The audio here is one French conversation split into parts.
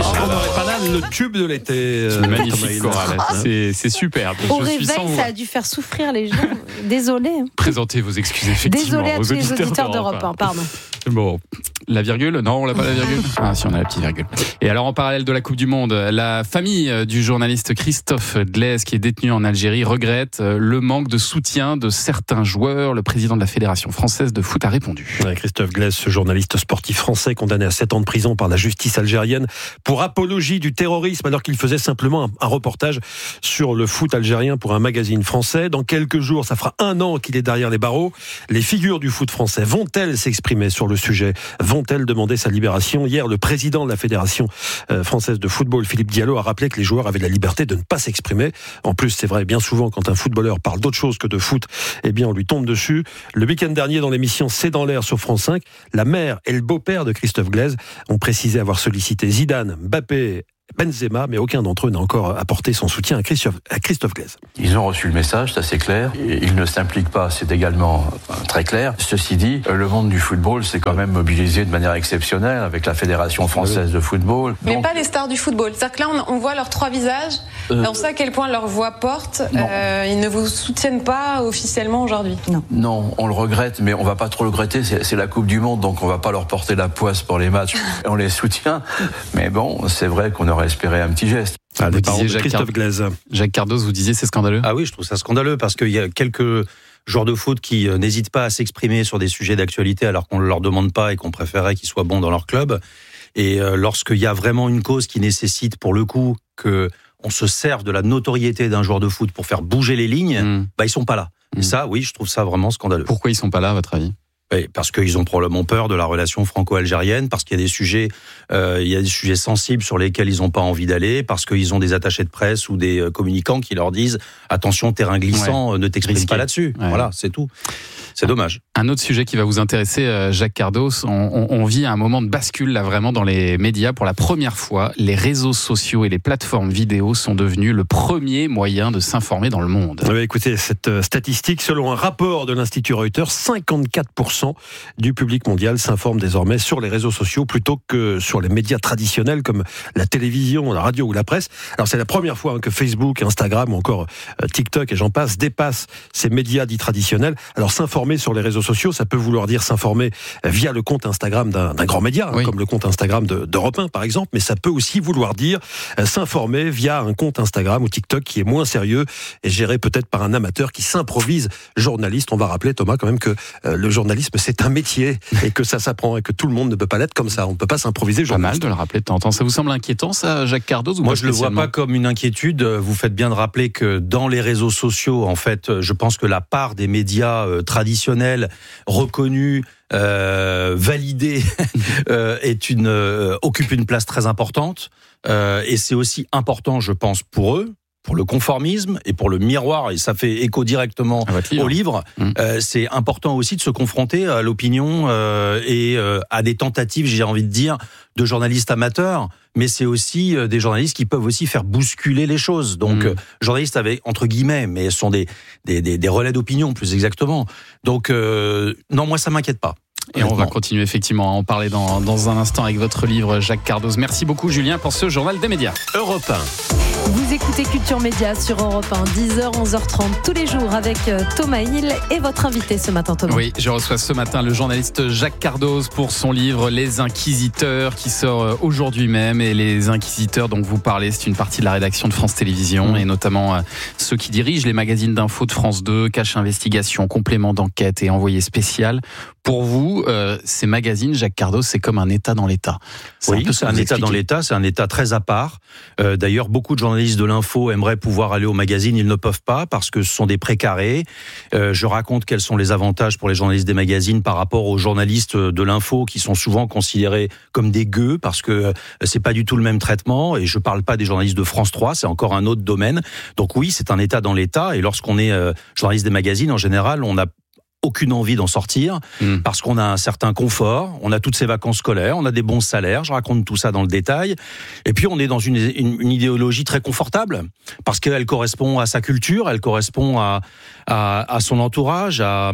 Le tube de l'été. Magnifique, Coral. C'est super. Au réveil, ça a dû faire souffrir les gens. Désolé. Présentez vos excuses, effectivement. Désolé à tous les auditeurs d'Europe 1, pardon. Bon, la virgule ? Non, on n'a pas la virgule. Ah si, on a la petite virgule. Et alors, en parallèle de la Coupe du Monde, la famille du journaliste Christophe Glaise, qui est détenu en Algérie, regrette le manque de soutien de certains joueurs. Le président de la Fédération française de foot a répondu. Christophe Glaise, ce journaliste sportif français condamné à 7 ans de prison par la justice algérienne pour apologie du terrorisme, alors qu'il faisait simplement un reportage sur le foot algérien pour un magazine français. Dans quelques jours, ça fera 1 an qu'il est derrière les barreaux. Les figures du foot français vont-elles s'exprimer sur le sujet ? Vont-elles demander sa libération ? Hier, le président de la Fédération française de football, Philippe Diallo, a rappelé que les joueurs avaient la liberté de ne pas s'exprimer. En plus, c'est vrai, bien souvent, quand un footballeur parle d'autre chose que de foot, eh bien, on lui tombe dessus. Le week-end dernier, dans l'émission C'est dans l'air sur France 5, la mère et le beau-père de Christophe Glaise ont précisé avoir sollicité Zidane, Mbappé, Benzema, mais aucun d'entre eux n'a encore apporté son soutien à Christophe Glaise. Ils ont reçu le message, c'est assez clair. Ils ne s'impliquent pas, c'est également très clair. Ceci dit, le monde du football s'est quand même mobilisé de manière exceptionnelle avec la Fédération française de football. Mais donc, pas les stars du football. C'est-à-dire que là, on voit leurs 3 visages, on sait à quel point leur voix porte. Ils ne vous soutiennent pas officiellement aujourd'hui. Non, on le regrette, mais on va pas trop le regretter. C'est la Coupe du Monde, donc on va pas leur porter la poisse pour les matchs. On les soutient, mais bon, c'est vrai qu'on aurait espéré un petit geste. Vous disiez Christophe Glaise. Jacques Cardos, vous disiez c'est scandaleux ? Ah oui, je trouve ça scandaleux parce qu'il y a quelques joueurs de foot qui n'hésitent pas à s'exprimer sur des sujets d'actualité alors qu'on ne leur demande pas et qu'on préférait qu'ils soient bons dans leur club. Et lorsqu'il y a vraiment une cause qui nécessite pour le coup qu'on se serve de la notoriété d'un joueur de foot pour faire bouger les lignes, ils sont pas là. Et ça, oui, je trouve ça vraiment scandaleux. Pourquoi ils sont pas là, à votre avis ? Parce qu'ils ont probablement peur de la relation franco-algérienne, parce qu'il y a des sujets, sensibles sur lesquels ils n'ont pas envie d'aller, parce qu'ils ont des attachés de presse ou des communicants qui leur disent attention, terrain glissant, ne t'exprime pas là-dessus. Ouais. Voilà, c'est tout. C'est dommage. Un autre sujet qui va vous intéresser, Jacques Cardos, on vit un moment de bascule là vraiment dans les médias. Pour la première fois, les réseaux sociaux et les plateformes vidéo sont devenus le premier moyen de s'informer dans le monde. Écoutez, cette statistique, selon un rapport de l'Institut Reuters, 54% du public mondial s'informe désormais sur les réseaux sociaux plutôt que sur les médias traditionnels comme la télévision, la radio ou la presse. Alors c'est la première fois que Facebook, Instagram ou encore TikTok et j'en passe dépassent ces médias dits traditionnels. Alors s'informer sur les réseaux sociaux, ça peut vouloir dire s'informer via le compte Instagram d'un grand média, comme le compte Instagram d'Europe 1 par exemple, mais ça peut aussi vouloir dire s'informer via un compte Instagram ou TikTok qui est moins sérieux et géré peut-être par un amateur qui s'improvise journaliste. On va rappeler, Thomas, quand même que le journalisme c'est un métier et que ça s'apprend et que tout le monde ne peut pas l'être comme ça. On ne peut pas s'improviser journaliste. Pas mal de le rappeler de temps en temps. Ça vous semble inquiétant ça, Jacques Cardos ? Moi je le vois pas comme une inquiétude. Vous faites bien de rappeler que dans les réseaux sociaux, en fait, je pense que la part des médias traditionnels, reconnus, validés, occupe une place très importante. Et c'est aussi important, je pense, pour eux, pour le conformisme et pour le miroir, et ça fait écho directement au livre, c'est important aussi de se confronter à l'opinion et à des tentatives, j'ai envie de dire, de journalistes amateurs, mais c'est aussi des journalistes qui peuvent aussi faire bousculer les choses. Donc, journalistes avec, entre guillemets, mais sont des relais d'opinion, plus exactement. Donc, non, moi, ça m'inquiète pas. Et on va continuer effectivement à en parler dans un instant avec votre livre, Jacques Cardos. Merci beaucoup, Julien, pour ce journal des médias. Europe 1. Vous écoutez Culture Média sur Europe 1, 10h, 11h30 tous les jours avec Thomas Hill et votre invité ce matin, Thomas. Oui, je reçois ce matin le journaliste Jacques Cardos pour son livre Les Inquisiteurs qui sort aujourd'hui même. Et Les Inquisiteurs dont vous parlez, c'est une partie de la rédaction de France Télévisions et notamment ceux qui dirigent les magazines d'infos de France 2, Cache Investigation, Complément d'enquête et Envoyé spécial. Pour vous, ces magazines, Jacques Cardos, c'est comme un État dans l'État. C'est un État dans l'État, c'est un État très à part. D'ailleurs, beaucoup de journalistes de l'info aimeraient pouvoir aller au magazine, ils ne peuvent pas parce que ce sont des précarés. Je raconte quels sont les avantages pour les journalistes des magazines par rapport aux journalistes de l'info qui sont souvent considérés comme des gueux parce que c'est pas du tout le même traitement. Et je parle pas des journalistes de France 3, c'est encore un autre domaine. Donc oui, c'est un État dans l'État. Et lorsqu'on est journaliste des magazines, en général, on a aucune envie d'en sortir, parce qu'on a un certain confort, on a toutes ces vacances scolaires, on a des bons salaires, je raconte tout ça dans le détail, et puis on est dans une idéologie très confortable, parce qu'elle correspond à sa culture, elle correspond à son entourage, à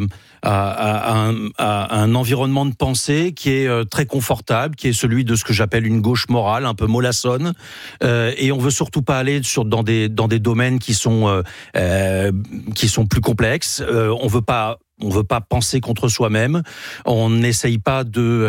un environnement de pensée qui est très confortable, qui est celui de ce que j'appelle une gauche morale, un peu mollassonne, et on veut surtout pas aller dans des domaines qui sont plus complexes. On veut pas penser contre soi-même. On n'essaye pas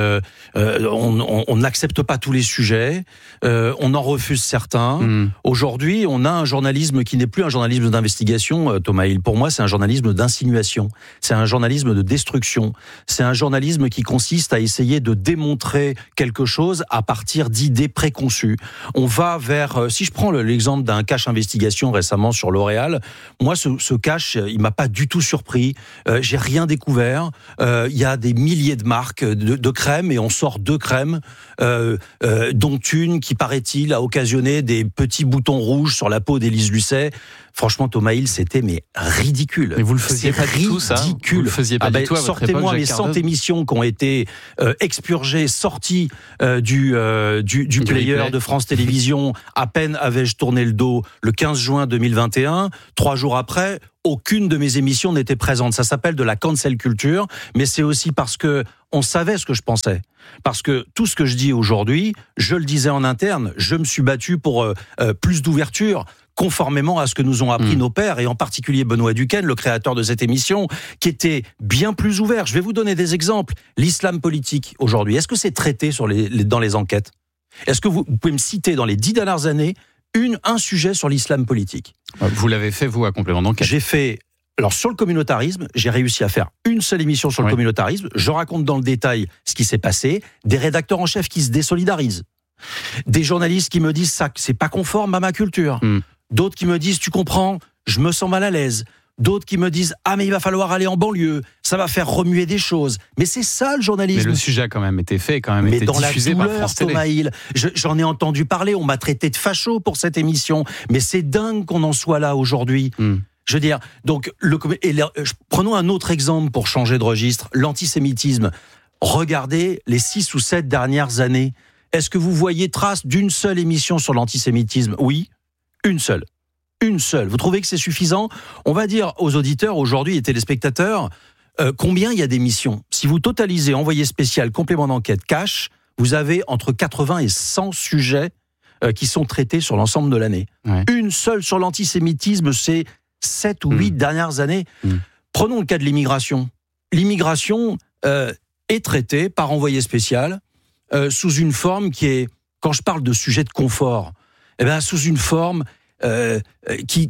on n'accepte pas tous les sujets. On en refuse certains. Aujourd'hui, on a un journalisme qui n'est plus un journalisme d'investigation, Thomas Hill. Pour moi, c'est un journalisme d'insinuation. C'est un journalisme de destruction. C'est un journalisme qui consiste à essayer de démontrer quelque chose à partir d'idées préconçues. On va vers, si je prends l'exemple d'un cache investigation récemment sur L'Oréal, moi, ce cache, il m'a pas du tout surpris. J'ai rien découvert. Il y a des milliers de marques de crèmes et on sort 2 crèmes, dont une qui, paraît-il, a occasionné des petits boutons rouges sur la peau d'Élise Lucet. Franchement, Thomas Hill, c'était ridicule. Mais vous le faisiez pas du tout, ça ? Vous le faisiez pas du tout à votre époque, sortez-moi les 100 émissions qui ont été expurgées, sorties du player de France Télévisions. À peine avais-je tourné le dos le 15 juin 2021. 3 jours après, aucune de mes émissions n'était présente. Ça s'appelle de la cancel culture, mais c'est aussi parce que on savait ce que je pensais. Parce que tout ce que je dis aujourd'hui, je le disais en interne, je me suis battu pour plus d'ouverture, conformément à ce que nous ont appris nos pères, et en particulier Benoît Duquesne, le créateur de cette émission, qui était bien plus ouvert. Je vais vous donner des exemples. L'islam politique, aujourd'hui, est-ce que c'est traité dans les enquêtes ? Est-ce que vous pouvez me citer dans les 10 dernières années un sujet sur l'islam politique ? Vous l'avez fait, vous, à complément d'enquête ? J'ai fait... Alors, sur le communautarisme, j'ai réussi à faire une seule émission sur le communautarisme. Je raconte dans le détail ce qui s'est passé. Des rédacteurs en chef qui se désolidarisent. Des journalistes qui me disent ça, c'est pas conforme à ma culture. D'autres qui me disent, tu comprends, je me sens mal à l'aise. D'autres qui me disent, ah mais il va falloir aller en banlieue, ça va faire remuer des choses. Mais c'est ça le journalisme. Mais le sujet a quand même été fait, été diffusé par France Télé. Thomas Hill, j'en ai entendu parler, on m'a traité de facho pour cette émission. Mais c'est dingue qu'on en soit là aujourd'hui. Je veux dire, donc, prenons un autre exemple pour changer de registre, l'antisémitisme. Regardez les 6 ou 7 dernières années. Est-ce que vous voyez trace d'une seule émission sur l'antisémitisme ? Oui, une seule. Une seule. Vous trouvez que c'est suffisant ? On va dire aux auditeurs aujourd'hui et téléspectateurs, combien il y a d'émissions ? Si vous totalisez envoyé spécial, complément d'enquête, cash, vous avez entre 80 et 100 sujets qui sont traités sur l'ensemble de l'année. Une seule sur l'antisémitisme, c'est 7 ou 8 dernières années. Prenons le cas de l'immigration. L'immigration est traitée par envoyé spécial sous une forme qui est, quand je parle de sujet de confort, sous une forme qui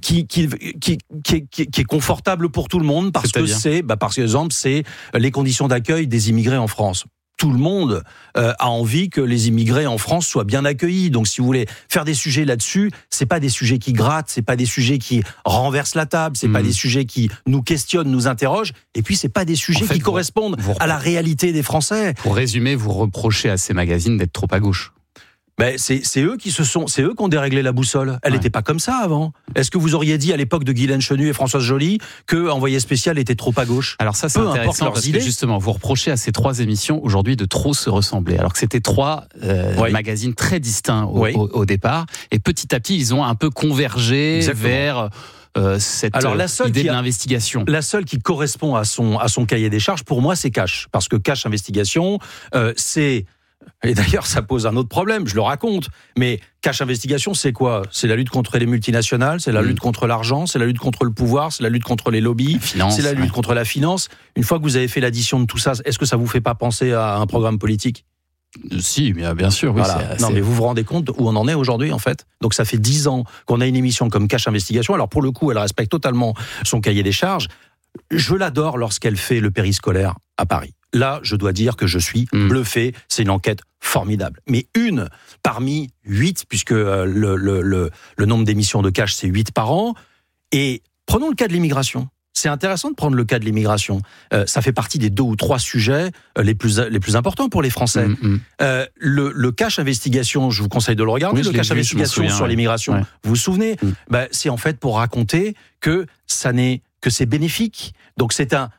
est confortable pour tout le monde, parce que par exemple, c'est les conditions d'accueil des immigrés en France. Tout le monde a envie que les immigrés en France soient bien accueillis. Donc, si vous voulez faire des sujets là-dessus, c'est pas des sujets qui grattent, c'est pas des sujets qui renversent la table, c'est pas des sujets qui nous questionnent, nous interrogent, et puis c'est pas des sujets qui correspondent à la réalité des Français. Pour résumer, vous reprochez à ces magazines d'être trop à gauche. C'est eux qui ont déréglé la boussole. Elle n'était pas comme ça avant. Est-ce que vous auriez dit à l'époque de Guylaine Chenu et Françoise Joly que Envoyé spécial était trop à gauche ? Alors ça, c'est intéressant parce que justement, vous reprochez à ces 3 émissions aujourd'hui de trop se ressembler. Alors que c'était 3 magazines très distincts au départ, et petit à petit, ils ont un peu convergé vers cette idée de l'investigation. La seule qui correspond à son cahier des charges, pour moi, c'est Cash. Parce que Cash Investigation, c'est... Et d'ailleurs, ça pose un autre problème, je le raconte. Mais Cash Investigation, c'est quoi ? C'est la lutte contre les multinationales, c'est la lutte contre l'argent, c'est la lutte contre le pouvoir, c'est la lutte contre les lobbies, c'est la lutte contre la finance. Une fois que vous avez fait l'addition de tout ça, est-ce que ça vous fait pas penser à un programme politique ? Si, bien sûr. Oui, voilà. Non, mais vous vous rendez compte où on en est aujourd'hui, en fait ? Donc ça fait 10 ans qu'on a une émission comme Cash Investigation. Alors pour le coup, elle respecte totalement son cahier des charges. Je l'adore lorsqu'elle fait le périscolaire à Paris. Là, je dois dire que je suis bluffé. C'est une enquête formidable. Mais une parmi 8, puisque le nombre d'émissions de Cash, c'est 8 par an. Et prenons le cas de l'immigration. C'est intéressant de prendre le cas de l'immigration. Ça fait partie des 2 ou 3 sujets les plus importants pour les Français. Le Cash Investigation, je vous conseille de le regarder. Le Cash Investigation sur l'immigration, vous vous souvenez ? C'est en fait pour raconter que que c'est bénéfique. Donc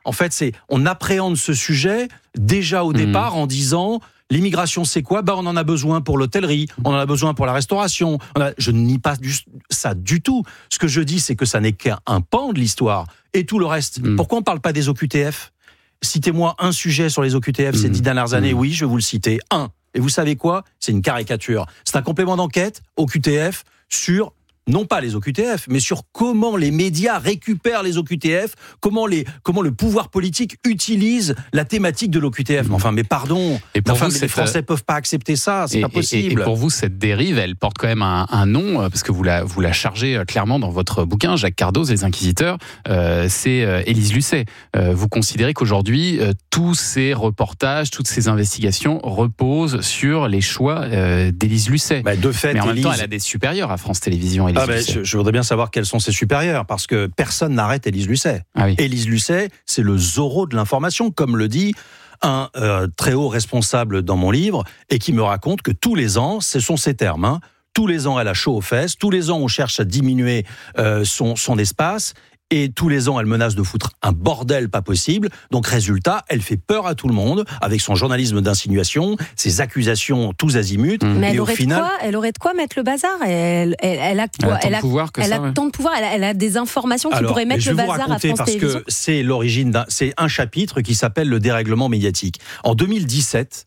on appréhende ce sujet déjà au départ en disant l'immigration c'est quoi ? On en a besoin pour l'hôtellerie, on en a besoin pour la restauration. Je ne nie pas ça du tout. Ce que je dis, c'est que ça n'est qu'un pan de l'histoire et tout le reste. Pourquoi on ne parle pas des OQTF ? Citez-moi un sujet sur les OQTF ces 10 dernières années. Oui, je vais vous le citer. Un. Et vous savez quoi ? C'est une caricature. C'est un complément d'enquête OQTF sur non pas les OQTF, mais sur comment les médias récupèrent les OQTF, comment le pouvoir politique utilise la thématique de l'OQTF. Mais pardon, les Français peuvent pas accepter ça, c'est pas possible. Et pour vous, cette dérive, elle porte quand même un nom, parce que vous la chargez clairement dans votre bouquin, Jacques Cardoz, Les Inquisiteurs, c'est Élise Lucet. Vous considérez qu'aujourd'hui, tous ces reportages, toutes ces investigations reposent sur les choix d'Élise Lucet. De fait, mais en même temps, elle a des supérieurs à France Télévisions. Je voudrais bien savoir quels sont ses supérieurs, parce que personne n'arrête Élise Lucet. Élise Lucet, c'est le Zorro de l'information, comme le dit un très haut responsable dans mon livre, et qui me raconte que tous les ans, ce sont ses termes, tous les ans elle a chaud aux fesses, tous les ans on cherche à diminuer son espace, et tous les ans, elle menace de foutre un bordel pas possible. Donc, résultat, elle fait peur à tout le monde avec son journalisme d'insinuation, ses accusations tous azimuts. Mais elle aurait de quoi mettre le bazar. Elle a quoi ? Elle a tant de pouvoir. Elle a des informations qui pourraient mettre le bazar à France Télévisions. Parce que c'est l'origine c'est un chapitre qui s'appelle le dérèglement médiatique. En 2017.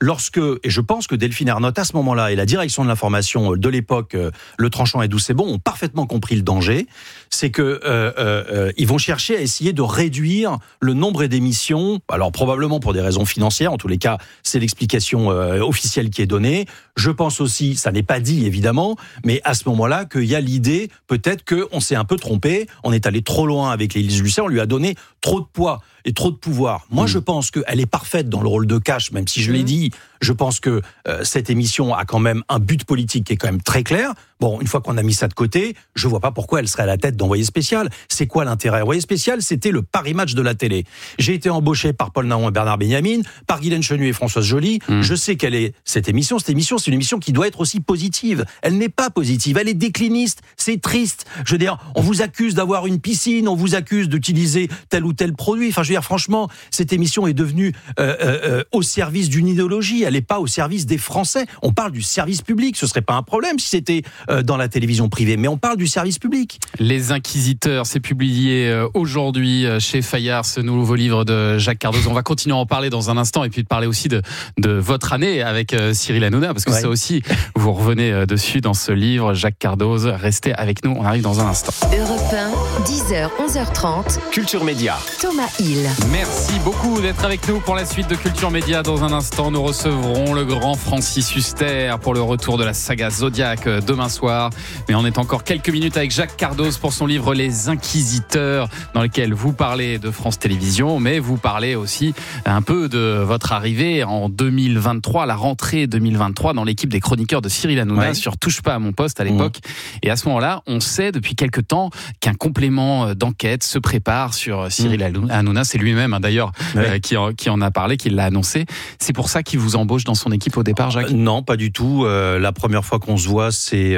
Et je pense que Delphine Ernotte, à ce moment-là, et la direction de l'information de l'époque, Le Tranchant et D'où c'est bon, ont parfaitement compris le danger. C'est que ils vont chercher à essayer de réduire le nombre d'émissions. Alors probablement pour des raisons financières. En tous les cas, c'est l'explication officielle qui est donnée. Je pense aussi, ça n'est pas dit évidemment, mais à ce moment-là, qu'il y a l'idée peut-être qu'on s'est un peu trompé. On est allé trop loin avec Élise Lucet. On lui a donné trop de poids et trop de pouvoir. Moi, je pense qu'elle est parfaite dans le rôle de Cash, même si je l'ai dit. Je pense que cette émission a quand même un but politique qui est quand même très clair. Bon, une fois qu'on a mis ça de côté, je vois pas pourquoi elle serait à la tête d'Envoyé spécial. C'est quoi l'intérêt ? Envoyé spécial, c'était le Paris Match de la télé. J'ai été embauché par Paul Naon et Bernard Benjamin, par Guylaine Chenu et Françoise Joly. Je sais quelle est cette émission. Cette émission, c'est une émission qui doit être aussi positive. Elle n'est pas positive, elle est décliniste. C'est triste. Je veux dire, on vous accuse d'avoir une piscine, on vous accuse d'utiliser tel ou tel produit. Enfin, je veux dire, franchement, cette émission est devenue au service d'une idéologie. Elle n'est pas au service des Français. On parle du service public. Ce serait pas un problème si c'était dans la télévision privée, mais on parle du service public. Les Inquisiteurs, c'est publié aujourd'hui chez Fayard, ce nouveau livre de Jacques Cardoz. On va continuer à en parler dans un instant et puis de parler aussi de votre année avec Cyril Hanouna, parce que ça aussi, vous revenez dessus dans ce livre. Jacques Cardoz, restez avec nous, on arrive dans un instant. Europe 1, 10h, 11h30. Culture Média. Thomas Hill. Merci beaucoup d'être avec nous pour la suite de Culture Média. Dans un instant, nous recevrons le grand Francis Huster pour le retour de la saga Zodiac demain soir. Mais on est encore quelques minutes avec Jacques Cardoz pour son livre Les Inquisiteurs, dans lequel vous parlez de France Télévisions, mais vous parlez aussi un peu de votre arrivée en 2023, la rentrée 2023 dans l'équipe des chroniqueurs de Cyril Hanouna sur Touche pas à mon poste à l'époque. Et à ce moment-là, on sait depuis quelque temps qu'un complément d'enquête se prépare sur Cyril Hanouna. C'est lui-même d'ailleurs qui en a parlé, qui l'a annoncé. C'est pour ça qu'il vous embauche dans son équipe au départ, Jacques ? Non, pas du tout. La première fois qu'on se voit, c'est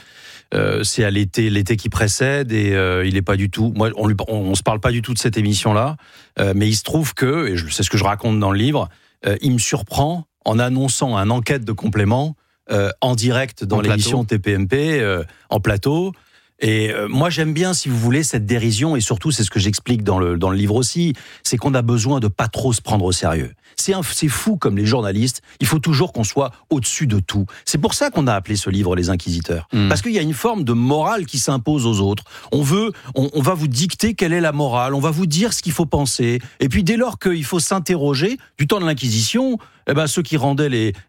à l'été qui précède, et il est pas du tout. Moi, on se parle pas du tout de cette émission-là, mais il se trouve que, et c'est ce que je raconte dans le livre, il me surprend en annonçant un enquête de complément en direct dans l'émission TPMP en plateau. Et moi, j'aime bien, si vous voulez, cette dérision, et surtout, c'est ce que j'explique dans le livre aussi, c'est qu'on a besoin de pas trop se prendre au sérieux. C'est fou comme les journalistes, il faut toujours qu'on soit au-dessus de tout. C'est pour ça qu'on a appelé ce livre Les Inquisiteurs. Parce qu'il y a une forme de morale qui s'impose aux autres. On va vous dicter quelle est la morale, on va vous dire ce qu'il faut penser. Et puis dès lors qu'il faut s'interroger, du temps de l'Inquisition, ceux qui rendaient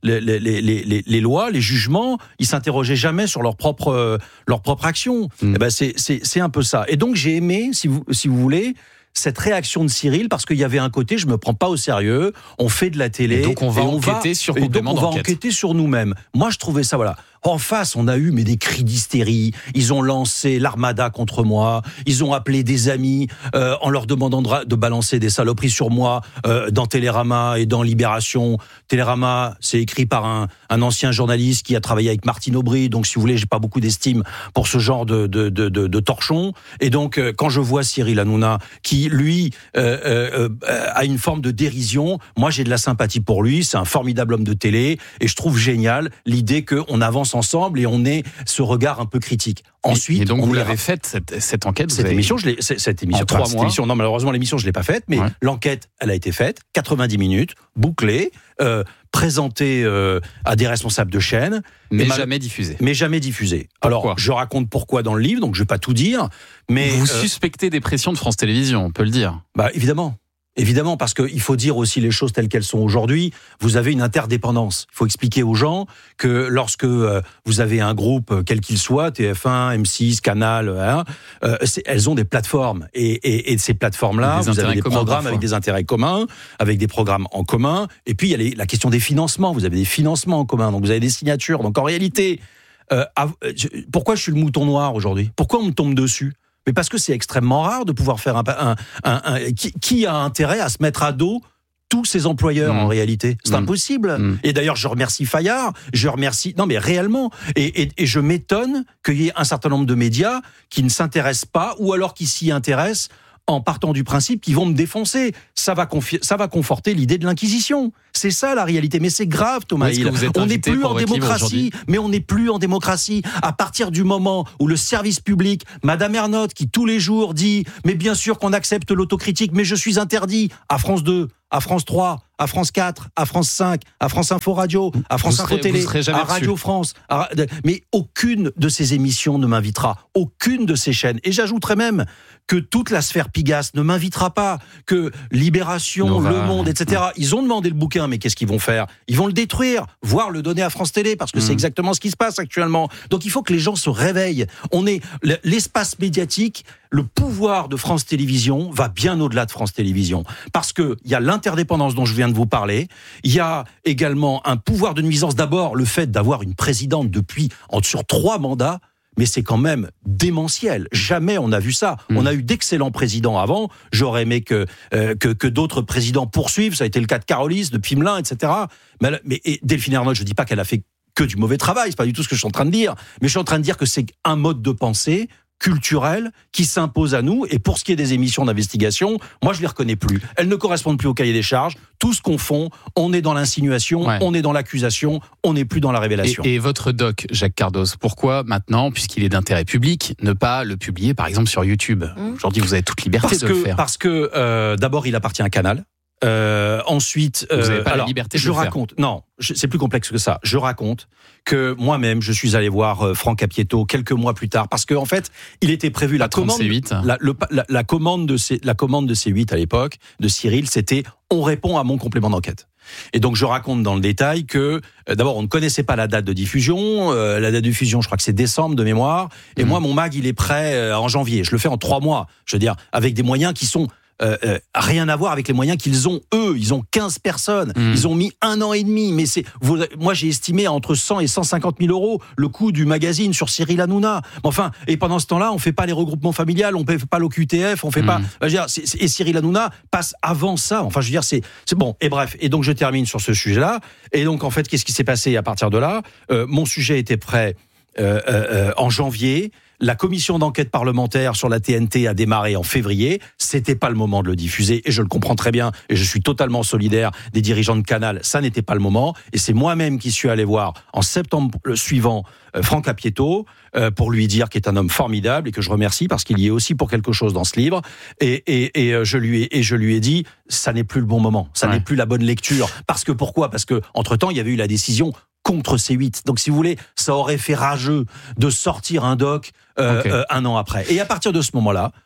les lois, les jugements, ils s'interrogeaient jamais sur leur propre action. C'est un peu ça. Et donc j'ai aimé, si vous voulez, cette réaction de Cyril, parce qu'il y avait un côté, je me prends pas au sérieux, on fait de la télé. Et donc on va enquêter sur complément d'enquête. On va enquêter sur nous-mêmes. Moi, je trouvais ça, voilà. En face, on a eu des cris d'hystérie. Ils ont lancé l'armada contre moi. Ils ont appelé des amis en leur demandant de balancer des saloperies sur moi dans Télérama et dans Libération. Télérama, c'est écrit par un ancien journaliste qui a travaillé avec Martine Aubry. Donc, si vous voulez, j'ai pas beaucoup d'estime pour ce genre de torchon. Et donc, quand je vois Cyril Hanouna, qui, lui, a une forme de dérision, moi, j'ai de la sympathie pour lui. C'est un formidable homme de télé. Et je trouve génial l'idée qu'on avance ensemble et on ait ce regard un peu critique. Ensuite, et donc vous l'avez faite, cette enquête. Cette émission, en 3 mois. Non, malheureusement, l'émission, je l'ai pas faite, mais l'enquête, elle a été faite, 90 minutes, bouclée, présentée à des responsables de chaîne. Mais jamais diffusée. Mais jamais diffusée. Alors, je raconte pourquoi dans le livre, donc je vais pas tout dire, mais... Vous suspectez des pressions de France Télévisions, on peut le dire. Évidemment. Évidemment, parce qu'il faut dire aussi les choses telles qu'elles sont aujourd'hui. Vous avez une interdépendance. Il faut expliquer aux gens que lorsque vous avez un groupe, quel qu'il soit, TF1, M6, Canal, elles ont des plateformes. Et ces plateformes-là, vous avez des programmes avec des intérêts communs, avec des programmes en commun. Et puis, il y a la question des financements. Vous avez des financements en commun, donc vous avez des signatures. Donc en réalité, pourquoi je suis le mouton noir aujourd'hui ? Pourquoi on me tombe dessus ? Mais parce que c'est extrêmement rare de pouvoir faire qui a intérêt à se mettre à dos tous ces employeurs en réalité. C'est impossible. Et d'ailleurs, je remercie Fayard, non mais réellement. Et je m'étonne qu'il y ait un certain nombre de médias qui ne s'intéressent pas, ou alors qui s'y intéressent en partant du principe qu'ils vont me défoncer. Ça va conforter l'idée de l'Inquisition. C'est ça la réalité. Mais c'est grave, Thomas Hill. On n'est plus en démocratie. Mais on n'est plus en démocratie. À partir du moment où le service public, Madame Ernotte, qui tous les jours dit « Mais bien sûr qu'on accepte l'autocritique, mais je suis interdit » à France 2, à France 3, à France 4, à France 5, à France Info Radio, à France Info Télé, à Radio France. Mais aucune de ces émissions ne m'invitera. Aucune de ces chaînes. Et j'ajouterais même que toute la sphère Pigasse ne m'invitera pas, que Libération, Le Monde, etc. Ils ont demandé le bouquin, mais qu'est-ce qu'ils vont faire ? Ils vont le détruire, voire le donner à France Télé, parce que c'est exactement ce qui se passe actuellement. Donc il faut que les gens se réveillent. L'espace médiatique, le pouvoir de France Télévisions va bien au-delà de France Télévisions. Parce qu'il y a l'interdépendance dont je viens de vous parler, il y a également un pouvoir de nuisance. D'abord, le fait d'avoir une présidente sur 3 mandats, mais c'est quand même démentiel. Jamais on a vu ça. On a eu d'excellents présidents avant. J'aurais aimé que d'autres présidents poursuivent. Ça a été le cas de Carolis, de Pimelin, etc. Mais Delphine Ernotte, je dis pas qu'elle a fait que du mauvais travail. C'est pas du tout ce que je suis en train de dire. Mais je suis en train de dire que c'est un mode de pensée culturelle qui s'impose à nous. Et pour ce qui est des émissions d'investigation, moi je les reconnais plus. Elles ne correspondent plus au cahier des charges. Tout ce qu'on fait, on est dans l'insinuation, on est dans l'accusation, on n'est plus dans la révélation. Et votre doc, Jacques Cardoz, pourquoi maintenant, puisqu'il est d'intérêt public, ne pas le publier par exemple sur YouTube ? Aujourd'hui, vous avez toute liberté de le faire. Parce que d'abord, il appartient à Canal. Ensuite, vous n'avez pas la liberté de le faire. Non, c'est plus complexe que ça. Je raconte que moi-même, je suis allé voir Franck Apieto quelques mois plus tard, parce qu'en fait, il était prévu la commande de C8 à l'époque de Cyril, c'était on répond à mon complément d'enquête. Et donc je raconte dans le détail que d'abord on ne connaissait pas la date de diffusion. La date de diffusion, je crois que c'est décembre de mémoire. Et moi, mon mag, il est prêt en janvier. Je le fais en 3 mois. Je veux dire, avec des moyens qui sont rien à voir avec les moyens qu'ils ont eux. Ils ont 15 personnes. Ils ont mis 1 an et demi. Mais moi j'ai estimé entre 100 et 150 000 euros le coût du magazine sur Cyril Hanouna. Enfin, et pendant ce temps-là, on fait pas les regroupements familiales, on fait pas l'OQTF, on fait pas. Je veux dire, et Cyril Hanouna passe avant ça. Enfin, je veux dire, c'est bon. Et bref. Et donc je termine sur ce sujet-là. Et donc en fait, qu'est-ce qui s'est passé à partir de là ? Mon sujet était prêt en janvier. La commission d'enquête parlementaire sur la TNT a démarré en février. C'était pas le moment de le diffuser et je le comprends très bien et je suis totalement solidaire des dirigeants de Canal. Ça n'était pas le moment et c'est moi-même qui suis allé voir en septembre suivant Franck Apieto pour lui dire qu'il est un homme formidable et que je remercie parce qu'il y est aussi pour quelque chose dans ce livre. Et je lui ai dit ça n'est plus le bon moment, ça n'est plus la bonne lecture. Pourquoi ? Parce que entre-temps il y avait eu la décision contre C8. Donc, si vous voulez, ça aurait fait rageux de sortir un doc 1 an après. Et à partir de ce moment-là,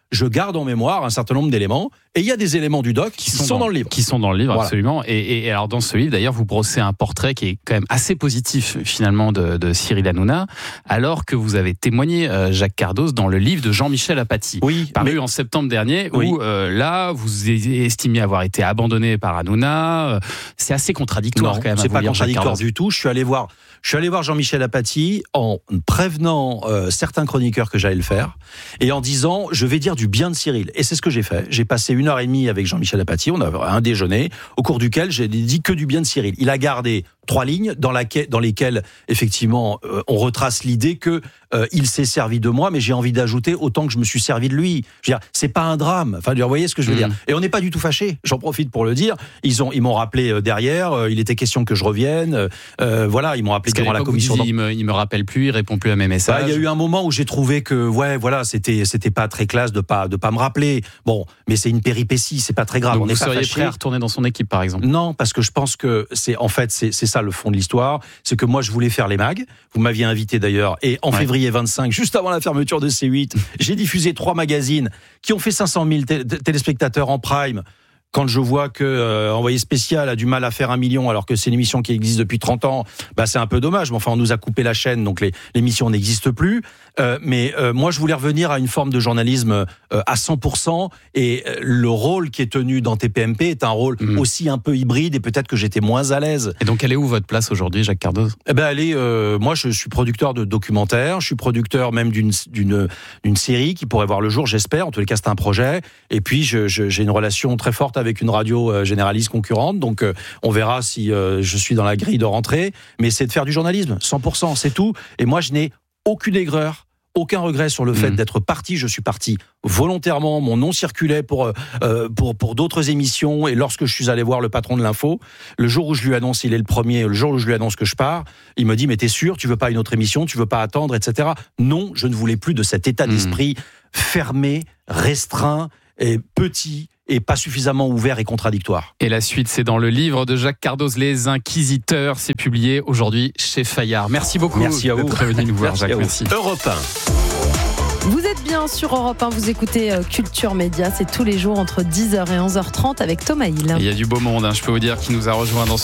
je garde en mémoire un certain nombre d'éléments. Et il y a des éléments du doc qui sont dans le livre. Qui sont dans le livre, voilà. Absolument. Et alors, dans ce livre, d'ailleurs, vous brossez un portrait qui est quand même assez positif, finalement, de Cyril Hanouna, alors que vous avez témoigné, Jacques Cardoz, dans le livre de Jean-Michel Apathy, paru en septembre dernier, où là, vous estimiez avoir été abandonné par Hanouna. C'est assez contradictoire, quand même. Non, c'est pas contradictoire du tout. Je suis allé voir Jean-Michel Apathy en prévenant certains chroniqueurs que j'allais le faire et en disant je vais dire du bien de Cyril. Et c'est ce que j'ai fait. J'ai passé 1h30 avec Jean-Michel Apathy. On a un déjeuner au cours duquel j'ai dit que du bien de Cyril. Il a gardé 3 lignes dans lesquelles effectivement on retrace l'idée que il s'est servi de moi, mais j'ai envie d'ajouter autant que je me suis servi de lui. Je veux dire, c'est pas un drame. Enfin, vous voyez ce que je veux dire. Et on n'est pas du tout fâchés. J'en profite pour le dire. Ils m'ont rappelé derrière. Il était question que je revienne. Voilà, ils m'ont rappelé durant la commission. Il me rappelle plus, il répond plus à mes messages. Il y a eu un moment où j'ai trouvé que c'était pas très classe de pas me rappeler. Bon, mais c'est une péripétie, c'est pas très grave. Donc on vous seriez prêt à retourner dans son équipe, par exemple? Non, parce que je pense que c'est ça le fond de l'histoire. C'est que moi je voulais faire les mags. Vous m'aviez invité d'ailleurs, et en février 25, juste avant la fermeture de C8, j'ai diffusé 3 magazines qui ont fait 500 000 téléspectateurs en prime. Quand je vois que Envoyé spécial a du mal à faire 1 million alors que c'est une émission qui existe depuis 30 ans, c'est un peu dommage. Mais enfin, on nous a coupé la chaîne, donc l'émission n'existe plus. Mais moi, je voulais revenir à une forme de journalisme à 100%. Et le rôle qui est tenu dans TPMP est un rôle aussi un peu hybride et peut-être que j'étais moins à l'aise. Et donc, elle est où votre place aujourd'hui, Jacques Cardoz? Moi, je suis producteur de documentaires. Je suis producteur même d'une série qui pourrait voir le jour, j'espère. En tous les cas, c'est un projet. Et puis, j'ai une relation très forte avec une radio généraliste concurrente, donc on verra si je suis dans la grille de rentrée, mais c'est de faire du journalisme, 100%, c'est tout. Et moi, je n'ai aucune aigreur, aucun regret sur le fait d'être parti. Je suis parti volontairement, mon nom circulait pour d'autres émissions, et lorsque je suis allé voir le patron de l'info, le jour où je lui annonce, il est le premier, le jour où je lui annonce que je pars, il me dit, mais t'es sûr, tu veux pas une autre émission, tu veux pas attendre, etc. Non, je ne voulais plus de cet état d'esprit fermé, restreint, et petit, et pas suffisamment ouvert et contradictoire. Et la suite, c'est dans le livre de Jacques Cardoz, Les Inquisiteurs. C'est publié aujourd'hui chez Fayard. Merci beaucoup. Merci à vous. D'être venu nous voir, Jacques. Merci. Europe 1. Vous êtes bien sur Europe 1, vous écoutez Culture Média, c'est tous les jours entre 10h et 11h30 avec Thomas Hill. Il y a du beau monde, je peux vous dire, qui nous a rejoint dans